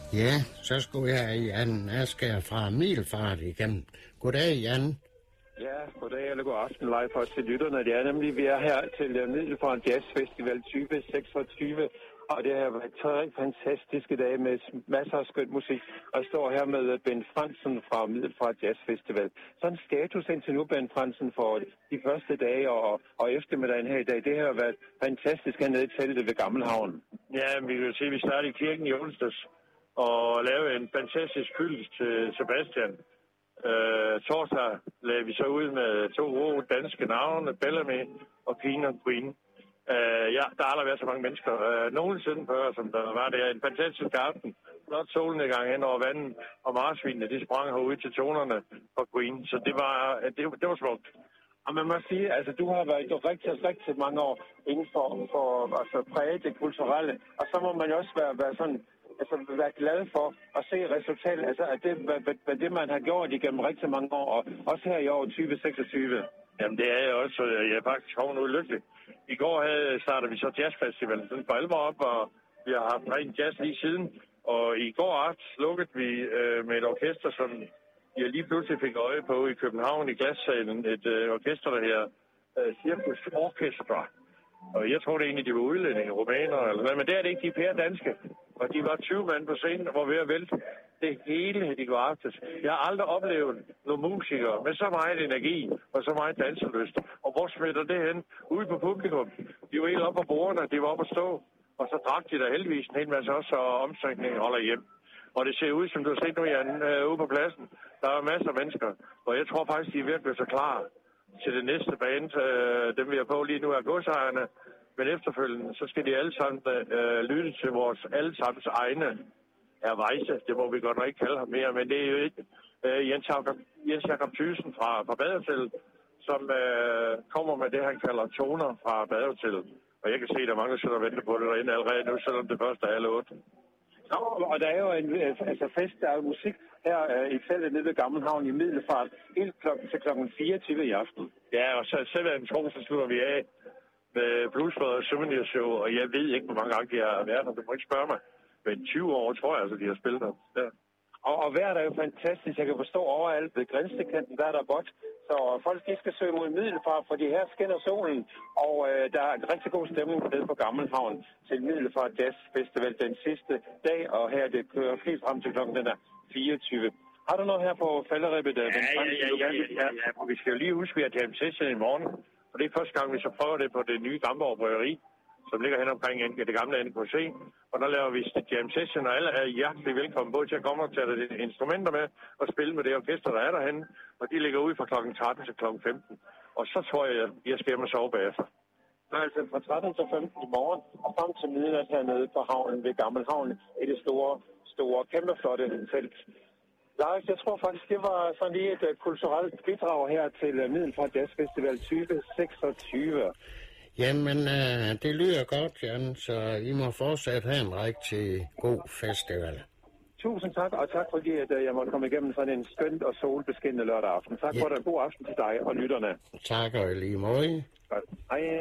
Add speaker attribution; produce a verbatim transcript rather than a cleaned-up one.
Speaker 1: Ja, så skulle jeg Jan Askær fra Middelfart igen. Goddag, Jan.
Speaker 2: Ja, goddag eller god aften live for til lytterne. Det er nemlig, vi er her til Middelfart Jazz Festival tyve seksogtyve, og det har været tre fantastiske dage med masser af skøn musik. Og jeg står her med Ben Fransen fra Middelfart Jazz Festival. Sådan en status indtil nu, Ben Fransen, for de første dage og, og eftermiddagen her i dag. Det har været fantastisk hernede i teltet ved Gammelhavn.
Speaker 3: Ja, vi kan se, at vi startede i kirken i onsdags og lavede en fantastisk hyldest til Sebastian. Øh, torsdag lagde vi så ud med to gode danske navne, Bellamy og King og Queen. Øh, ja, der har aldrig været så mange mennesker. Øh, nogensinde før, som der var der. En fantastisk aften. Flot solnedgang hen over vandet, og marsvinene, de sprang herude til tonerne for Queen. Så det var, det, det var smukt.
Speaker 2: Og man må sige, altså du har været jo rigtig, rigtig mange år inden for, for altså, præge det kulturelle. Og så må man jo også være, være sådan... altså være glad for at se resultatet, altså at det, hvad, hvad det man har gjort igennem rigtig mange år, og også her i år tyve seksogtyve.
Speaker 3: Jamen det er jeg også, jeg er faktisk hovnet ulykkelig. I går havde, startede vi så jazzfestivalen sådan for alvor op, og vi har haft ren jazz lige siden. Og i går aften slukkede vi øh, med et orkester, som jeg lige pludselig fik øje på i København i Glassalen. Et øh, orkester, der her øh, Circus Orchestra. Og jeg tror det egentlig, de var udlændinge, rumæner eller hvad, men det er det ikke, de er pære danske. Og de var tyve mand på scenen, og var ved at vælte det hele i går aftes. Jeg har aldrig oplevet nogle musikere med så meget energi og så meget danselyst. Og hvor smitter det hen? Ude på publikum. De var helt oppe på bordene, de var oppe at stå. Og så drak de der heldigvis en hel masse også, og omstrækningen holder hjem. Og det ser ud, som du har set nu, Jan, øh, ude på pladsen. Der er masser af mennesker. Og jeg tror faktisk, de er ved at blive så klar til det næste band. Øh, dem vi er på lige nu er godsejerne. Men efterfølgende, så skal de alle sammen øh, lytte til vores allesammens egne ervejse. Det må vi godt nok ikke kalde ham mere, men det er jo ikke øh, Jens Jakob, Jens Jakob Thyssen fra, fra Badehotellet, som øh, kommer med det, han kalder toner fra Badehotellet. Og jeg kan se, at der er mange, der sidder og venter på det derinde allerede nu, selvom det første er alle otte.
Speaker 2: Nå, og der er jo en altså fest, der er musik her øh, i feltet nede ved Gammelhavn i Middelfart, helt klokken til klokken fireogtyve i aften.
Speaker 3: Ja, og så selv en tro, så slutter vi af med Bluesbrød og Souvenir Show, og jeg ved ikke, hvor mange gange de har været, og du må ikke spørge mig. Men tyve år, tror jeg, altså, de har spillet der. Ja.
Speaker 2: Og, og vejret er jo fantastisk. Jeg kan forstå overalt ved Grænstekænden, der er der godt. Så folk, de skal søge mod Middelfart, fordi her skinner solen, og øh, der er en rigtig god stemning nede på Gammelhavn til Middelfart Jazz Festival den sidste dag, og her det kører helt frem til klokken den er fireogtyve. Har du noget her på falderibet?
Speaker 3: Ja, ja, ja, ja, ja, ja, ja. Vi skal jo lige huske, at vi har jam session i morgen. Og det er første gang, vi så prøver det på det nye Gamborg Bryggeri, som ligger hen omkring det gamle N K C. Og der laver vi jam session, og alle er hjertelig velkommen både til at komme og tage instrumenter med og spille med det orkester, der er derhenne. Og de ligger ude fra klokken tretten til klokken femten. Og så tror jeg, at jeg skal hjem og sove bagefter.
Speaker 2: Altså fra tretten til femten i morgen, og frem til midnat hernede på havnen ved Gammelhavn i det store, store, kæmpeflotte felt. Lars, jeg tror faktisk, det var sådan lige et uh, kulturelt bidrag her til uh, Middelfart Jazz Festival tyve seksogtyve.
Speaker 1: Jamen, øh, det lyder godt, Jan, så I må fortsat have en rigtig god festival.
Speaker 2: Tusind tak, og tak fordi, at uh, jeg måtte komme igennem sådan en skønt og solbeskinnende lørdag aften. Tak ja. For det. God aften til dig og lytterne.
Speaker 1: Tak og i lige måde.
Speaker 2: Godt. Hej.